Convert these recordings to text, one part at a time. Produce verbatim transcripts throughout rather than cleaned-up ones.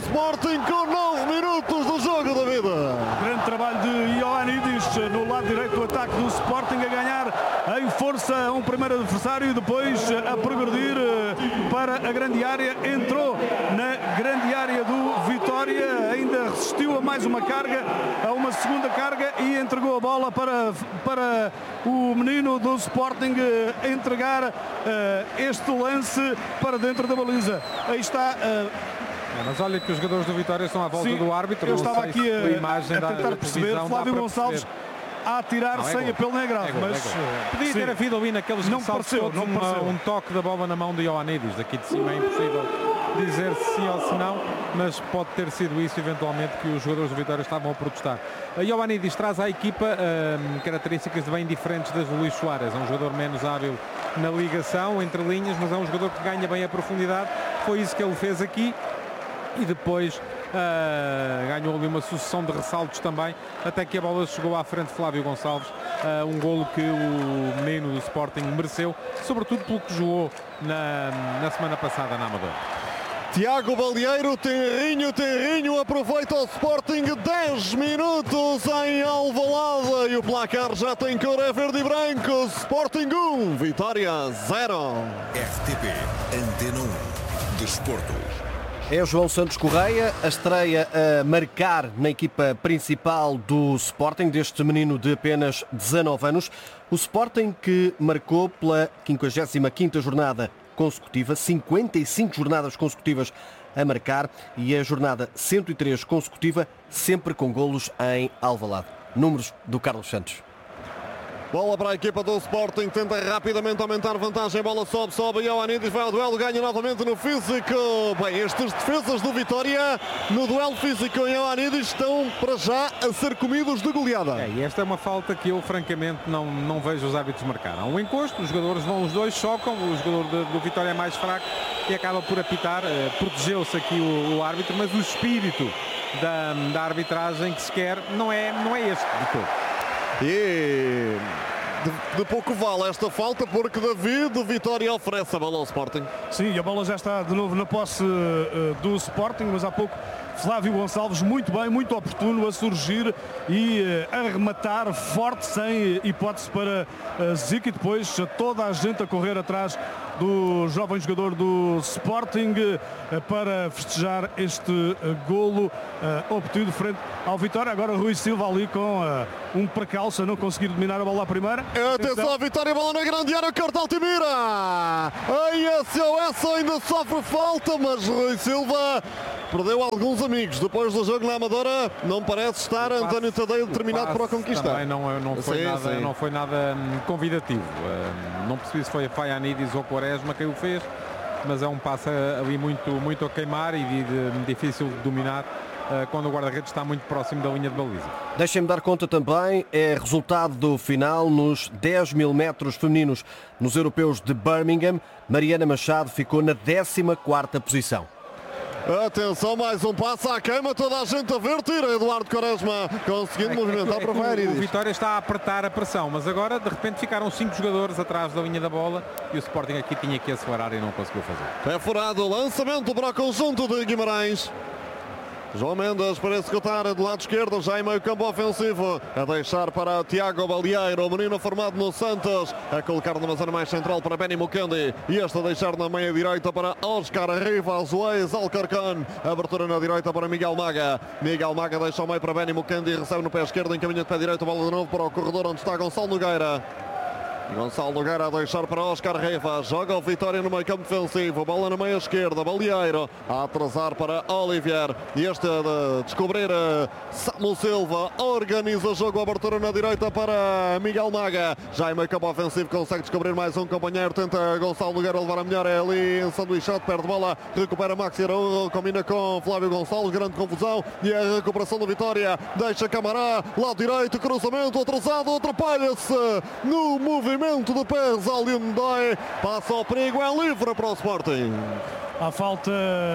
Sporting com nove minutos do jogo da vida. Grande trabalho de Ioannidis no lado direito do ataque do Sporting, a ganhar em força um primeiro adversário e depois a progredir para a grande área. Entrou na grande área do Vitória, ainda resistiu a mais uma carga, a uma segunda carga e entregou a bola para, para o menino do Sporting entregar uh, este lance para dentro da baliza. Aí está... Uh, É, mas olha que os jogadores do Vitória estão à volta Sim, do árbitro. eu não estava sei aqui se a, a, imagem a da, tentar da perceber. Flávio Gonçalves a atirar não, é sem gol. apelo nem grave, É gol, mas é gol. Podia sim. ter havido ali naqueles não ressaltos pareceu, todos não uma, pareceu. um toque da bola na mão de Ioannidis. Daqui de cima é impossível dizer se sim ou se não, mas pode ter sido isso eventualmente que os jogadores do Vitória estavam a protestar. A Ioannidis traz à equipa hum, características bem diferentes das do Luís Soares. É um jogador menos hábil na ligação entre linhas, mas é um jogador que ganha bem a profundidade. Foi isso que ele fez aqui e depois Uh, ganhou ali uma sucessão de ressaltos também, até que a bola chegou à frente de Flávio Gonçalves. Uh, um golo que o menino do Sporting mereceu, sobretudo pelo que jogou na, na semana passada na Amadora. Tiago Balieiro, Tenrinho, Tenrinho aproveita o Sporting, dez minutos em Alvalade e o placar já tem cor, é verde e branco. Sporting um, Vitória zero. R T P Antena um Desporto. É o João Santos Correia, a estreia a marcar na equipa principal do Sporting, deste menino de apenas dezanove anos. O Sporting que marcou pela quinquagésima quinta jornada consecutiva, cinquenta e cinco jornadas consecutivas a marcar e a jornada cento e três consecutiva, sempre com golos em Alvalade. Números do Carlos Santos. Bola para a equipa do Sporting, tenta rapidamente aumentar vantagem, bola sobe, sobe, Ioannidis vai ao duelo, ganha novamente no físico. Bem, estas defesas do Vitória no duelo físico em Ioannidis estão para já a ser comidos de goleada. É, e esta é uma falta que eu francamente não, não vejo os árbitros marcar. Há um encosto, os jogadores vão os dois, chocam, o jogador do, do Vitória é mais fraco e acaba por apitar. Uh, protegeu-se aqui o, o árbitro, mas o espírito da, da arbitragem que se quer não é, não é este de todo. E de, de pouco vale esta falta porque David Vitória oferece a bola ao Sporting. Sim, a bola já está de novo na posse uh, do Sporting, mas há pouco Flávio Gonçalves muito bem, muito oportuno a surgir e uh, a rematar forte, sem hipótese para uh, Zico, e depois uh, toda a gente a correr atrás do jovem jogador do Sporting uh, para festejar este uh, golo uh, obtido frente ao Vitória. Agora Rui Silva ali com uh, um precalço a não conseguir dominar a bola à primeira. Atenção à Vitória, bola na grande área, corta Altimira. Aí S O S ainda sofre falta, mas Rui Silva perdeu alguns amigos. Depois do jogo na Amadora, não parece estar passe, António Tadeia determinado para a conquista. Também não, não, foi, sim, nada, sim. não foi nada convidativo. Uh, não percebi se foi a Ioannidis ou Quaresma quem o fez, mas é um passe ali muito, muito a queimar e de, de, difícil de dominar uh, quando o guarda-redes está muito próximo da linha de baliza. Deixem-me dar conta também, é resultado do final nos dez mil metros femininos nos europeus de Birmingham. Mariana Machado ficou na décima quarta posição. Atenção, mais um passo à queima, toda a gente a ver, tira Eduardo Quaresma, conseguindo é, movimentar é, é, para o Ioannidis. O Vitória está a apertar a pressão, mas agora de repente ficaram cinco jogadores atrás da linha da bola e o Sporting aqui tinha que acelerar e não conseguiu fazer. É furado o lançamento para o conjunto de Guimarães. João Mendes para executar do lado esquerdo, já em meio campo ofensivo, a deixar para Tiago Balieiro, o menino formado no Santos, a colocar numa zona mais central para Benny Mukendi, e este a deixar na meia direita para Oscar Rivas, o ex-Alcorcón, abertura na direita para Miguel Maga, Miguel Maga deixa o meio para Benny Mukendi, recebe no pé esquerdo, encaminha de pé direito, bola de novo para o corredor onde está Gonçalo Nogueira. Gonçalo Nogueira a deixar para Oscar Rivas, joga o Vitória no meio campo defensivo, bola na meia esquerda, Balieiro a atrasar para Olivier, e este de descobrir Samuel Silva, organiza o jogo, abertura na direita para Miguel Maga, já em meio campo ofensivo consegue descobrir mais um companheiro, tenta Gonçalo Nogueira levar a melhor, é ali em sanduichado, perde bola, recupera Maxi Araújo, combina com Flávio Gonçalves, grande confusão, e a recuperação do Vitória, deixa Camará, lado direito, cruzamento, atrasado, atrapalha-se no movimento de pés, ali Ndai, passa ao perigo, é livre para o Sporting. Há falta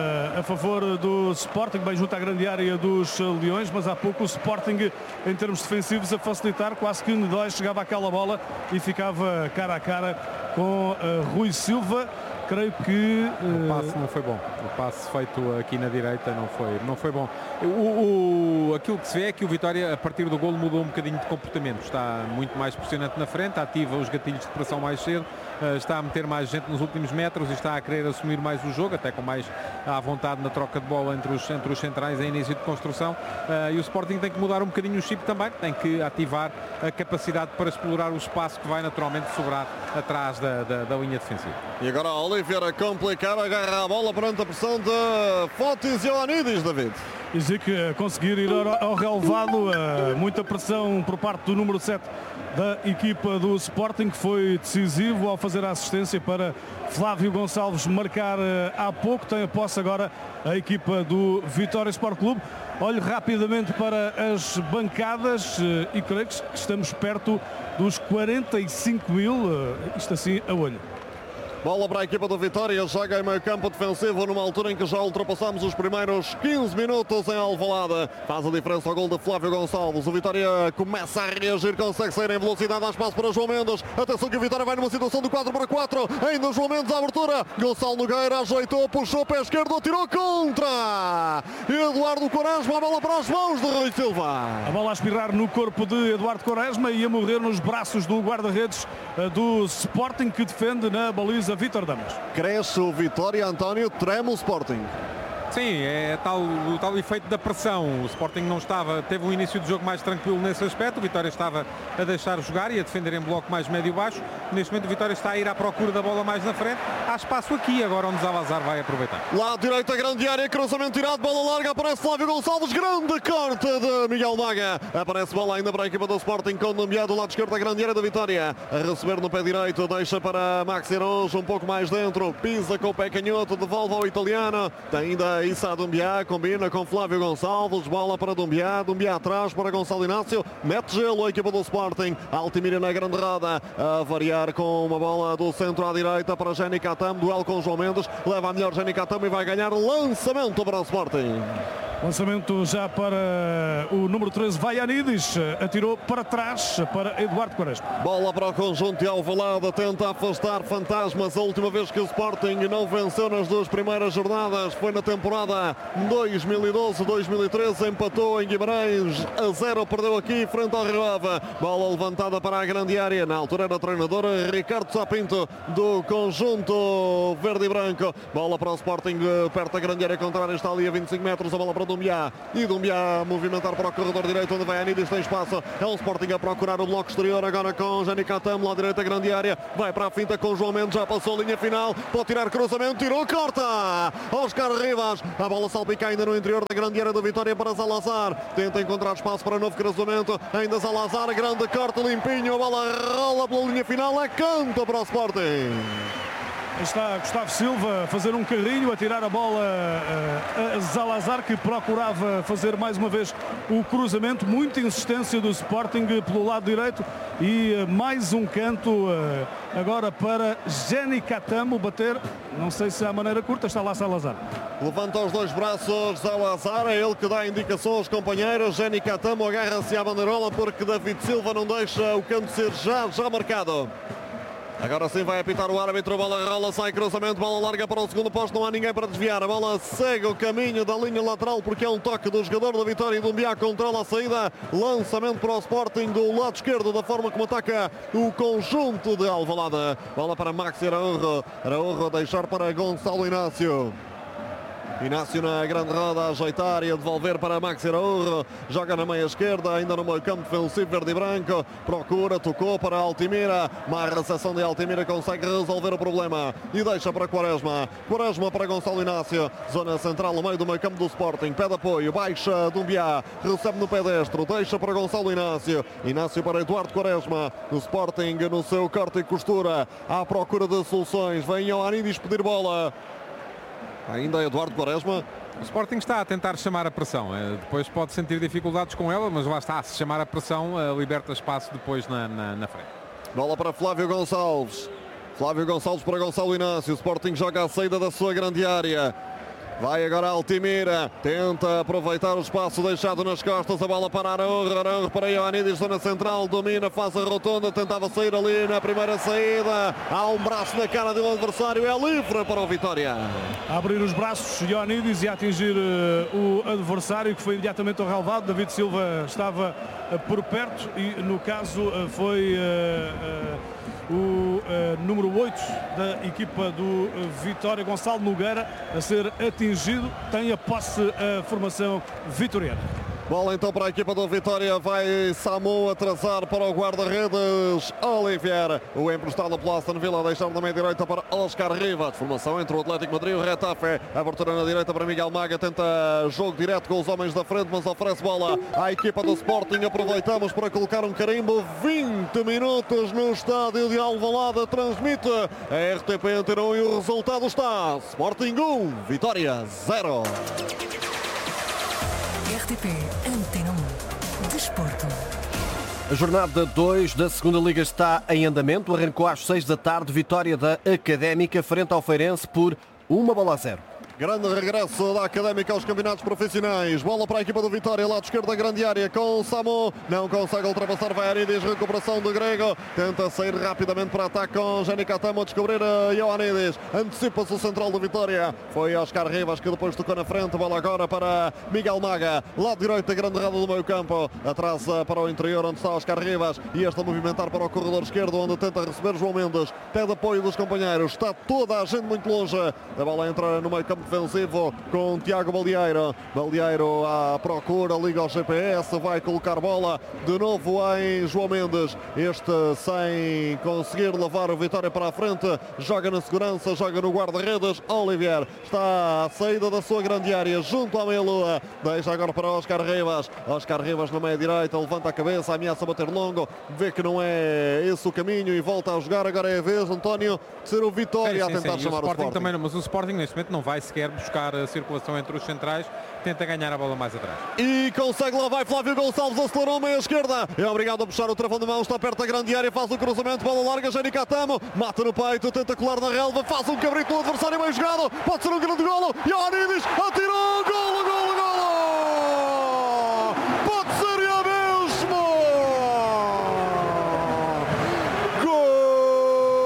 a favor do Sporting, bem junto à grande área dos Leões, mas há pouco o Sporting, em termos defensivos, a facilitar, quase que Ndai chegava àquela bola e ficava cara a cara com uh, Rui Silva. creio que O passe não foi bom. O passe feito aqui na direita não foi, não foi bom. O, o, aquilo que se vê é que o Vitória, a partir do golo, mudou um bocadinho de comportamento. Está muito mais pressionante na frente, ativa os gatilhos de pressão mais cedo, está a meter mais gente nos últimos metros e está a querer assumir mais o jogo, até com mais à vontade na troca de bola entre os, entre os centrais em início de construção. E o Sporting tem que mudar um bocadinho o chip também, tem que ativar a capacidade para explorar o espaço que vai naturalmente sobrar atrás da, da, da linha defensiva. E agora a Oliveira complicada, agarra a bola perante a pressão de Fotis e Ioannidis, David. Dizer que conseguir ir ao, ao relevado, uh, muita pressão por parte do número sete da equipa do Sporting, que foi decisivo ao fazer a assistência para Flávio Gonçalves marcar uh, há pouco. Tem a posse agora a equipa do Vitória Sport Clube. Olho rapidamente para as bancadas uh, e creio que estamos perto dos quarenta e cinco mil, uh, isto assim a olho. Bola para a equipa do Vitória, joga em meio campo defensivo numa altura em que já ultrapassamos os primeiros quinze minutos em Alvalade. Faz a diferença ao gol de Flávio Gonçalves. O Vitória começa a reagir, consegue sair em velocidade, há espaço para João Mendes. Atenção que o Vitória vai numa situação de quatro para quatro. Ainda João Mendes à abertura. Gonçalo Nogueira ajeitou, puxou pé esquerdo, atirou contra Eduardo Quaresma. A bola para as mãos de Rui Silva. A bola a espirrar no corpo de Eduardo Quaresma e a morrer nos braços do guarda-redes do Sporting, que defende na baliza Vítor Damas. Cresce o Vitória, António, treme o Sporting. Sim, é tal, o tal efeito da pressão. O Sporting não estava, teve um início de jogo mais tranquilo nesse aspecto. O Vitória estava a deixar jogar e a defender em bloco mais médio-baixo. Neste momento o Vitória está a ir à procura da bola mais na frente. Há espaço aqui agora onde Zalazar vai aproveitar. Lado direito, a grande área, cruzamento tirado, bola larga, aparece Flávio Gonçalves, grande corte de Miguel Maga. Aparece bola ainda para a equipa do Sporting, com Nambiá do lado esquerdo, a grande área da Vitória. A receber no pé direito, deixa para Maxi Araújo, um pouco mais dentro, pisa com o pé canhoto, devolve ao italiano. Tem ainda Issa Dumbiá, combina com Flávio Gonçalves, bola para Dumbiá, Dumbiá atrás para Gonçalo Inácio, mete gelo a equipa do Sporting. Altimira na grande roda, a variar com uma bola do centro à direita para Jenny Catam, duelo com João Mendes, leva a melhor Jenny Catam e vai ganhar lançamento para o Sporting. Lançamento já para o número treze, Vaianidis, atirou para trás para Eduardo Quaresma. Bola para o conjunto de Alvalade, tenta afastar fantasmas. A última vez que o Sporting não venceu nas duas primeiras jornadas foi na temporada dois mil e doze dois mil e treze, empatou em Guimarães a zero, perdeu aqui frente ao Rio Ave. Bola levantada para a grande área, na altura era treinador Ricardo Sapinto do conjunto verde e branco. Bola para o Sporting perto da grande área contrária, está ali a vinte e cinco metros, a bola para Dumbiá, e Dumbiá a movimentar para o corredor direito onde vai Anides, tem espaço, é o Sporting a procurar o bloco exterior agora com Jenny Catam, lá direita grande área, vai para a finta com João Mendes, já passou a linha final, pode tirar cruzamento, tirou, corta Oscar Rivas, a bola salpica ainda no interior da grande área do Vitória para Zalazar, tenta encontrar espaço para novo cruzamento, ainda Zalazar, grande corte limpinho, a bola rola pela linha final, é canto para o Sporting. Está Gustavo Silva a fazer um carrinho, a tirar a bola a, a Zalazar, que procurava fazer mais uma vez o cruzamento. Muita insistência do Sporting pelo lado direito e mais um canto agora para Jenny Catam bater, não sei se é a maneira curta, está lá Zalazar. Levanta os dois braços Zalazar, é ele que dá indicação aos companheiros. Jenny Catam agarra-se à bandeirola porque David Silva não deixa o canto ser já, já marcado. Agora sim vai apitar o árbitro, a bola rola, sai cruzamento, bola larga para o segundo posto, não há ninguém para desviar, a bola segue o caminho da linha lateral porque é um toque do jogador da Vitória e Dumbiá controla a saída, lançamento para o Sporting do lado esquerdo da forma como ataca o conjunto de Alvalade. Bola para Maxi Araújo, Araújo a deixar para Gonçalo Inácio. Inácio na grande roda a ajeitar e a devolver para Maxi Araújo, joga na meia esquerda, ainda no meio campo defensivo verde e branco, procura, tocou para Altimira, má recepção de Altimira, consegue resolver o problema e deixa para Quaresma, Quaresma para Gonçalo Inácio, zona central no meio do meio campo do Sporting, pede apoio, baixa Dumbiá, recebe no pé destro, deixa para Gonçalo Inácio, Inácio para Eduardo Quaresma, o Sporting no seu corte e costura, à procura de soluções, vem ao Anides pedir bola. Ainda Eduardo Quaresma. O Sporting está a tentar chamar a pressão. Depois pode sentir dificuldades com ela, mas lá está. Se chamar a pressão, liberta espaço depois na, na, na frente. Bola para Flávio Gonçalves. Flávio Gonçalves para Gonçalo Inácio. O Sporting joga a saída da sua grande área. Vai agora Altimira, tenta aproveitar o espaço deixado nas costas, a bola para Araújo, Araújo para Ioannidis, zona central, domina, faz a rotonda, tentava sair ali na primeira saída, há um braço na cara do adversário, é livre para o Vitória. A abrir os braços, Ioannidis, e a atingir uh, o adversário, que foi imediatamente ao relvado. David Silva estava uh, por perto e no caso uh, foi uh, uh, o uh, número oito da equipa do uh, Vitória, Gonçalo Nogueira, a ser atingido. Tem a posse a formação vitoriana. Bola então para a equipa do Vitória, vai Samu atrasar para o guarda-redes Olivier, o emprestado pelo Aston Villa, a deixar na meia direita para Oscar Rivas. Formação entre o Atlético Madrid e o Retafe, abertura na direita para Miguel Maga, tenta jogo direto com os homens da frente, mas oferece bola à equipa do Sporting. Aproveitamos para colocar um carimbo, vinte minutos no estádio de Alvalade, transmite a R T P Antena um e o resultado está Sporting um, Vitória zero. R T P Antena um. Desporto. A jornada dois da segunda Liga está em andamento. Arrancou às seis da tarde. Vitória da Académica frente ao Feirense por uma bola a zero. Grande regresso da Académica aos campeonatos profissionais. Bola para a equipa do Vitória, lado esquerdo da grande área com Samu. Não consegue ultrapassar, vai Ioannidis, recuperação do Grego. Tenta sair rapidamente para ataque com Jani Catamo a descobrir a Ioannidis. Antecipa-se o central do Vitória. Foi Oscar Rivas que depois tocou na frente. Bola agora para Miguel Maga. Lado direito, a grande rada do meio campo. Atrasa para o interior onde está Oscar Rivas. E este a movimentar para o corredor esquerdo onde tenta receber João Mendes. Pede apoio dos companheiros. Está toda a gente muito longe. A bola entra no meio campo defensivo com Tiago Balieiro. Balieiro à procura, liga ao G P S, vai colocar bola de novo em João Mendes. Este sem conseguir levar o Vitória para a frente, joga na segurança, joga no guarda-redes. Olivier está à saída da sua grande área, junto à meia-lua, deixa agora para Oscar Rivas. Oscar Rivas na meia-direita, levanta a cabeça, ameaça bater longo, vê que não é esse o caminho e volta a jogar. Agora é a vez, António, de ser o Vitória sim, sim, a tentar sim. chamar o Sporting. o Sporting. Também, mas o Sporting neste momento não vai sequer buscar a circulação entre os centrais, tenta ganhar a bola mais atrás. E consegue, lá vai Flávio Gonçalves, acelerou meia esquerda, é obrigado a puxar o travão de mão, está perto da grande área, faz o cruzamento, bola larga, Jani Catamo, mata no peito, tenta colar na relva, faz um cabrito no adversário, bem jogado, pode ser um grande golo, Ioannidis atirou, golo, golo, golo!